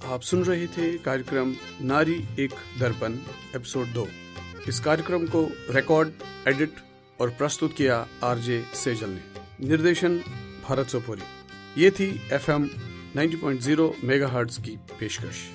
आप सुन रहे थे कार्यक्रम नारी एक दर्पण एपिसोड 2। इस कार्यक्रम को रिकॉर्ड, एडिट और प्रस्तुत किया आरजे सेजल ने। निर्देशन भारत सोपोरी। ये थी FM 90.0 मेगाहर्ट्ज की पेशकश।